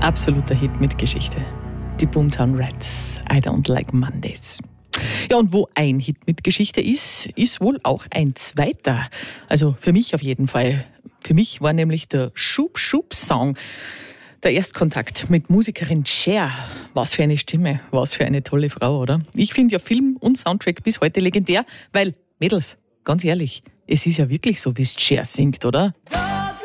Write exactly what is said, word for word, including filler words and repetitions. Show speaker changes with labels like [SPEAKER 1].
[SPEAKER 1] absoluter Hit mit Geschichte. Die Boomtown Rats, I Don't Like Mondays. Ja, und wo ein Hit mit Geschichte ist, ist wohl auch ein zweiter. Also für mich auf jeden Fall. Für mich war nämlich der Schub Schub Song der Erstkontakt mit Musikerin Cher. Was für eine Stimme, was für eine tolle Frau, oder? Ich finde ja Film und Soundtrack bis heute legendär, weil, Mädels, ganz ehrlich, es ist ja wirklich so, wie es Cher singt, oder?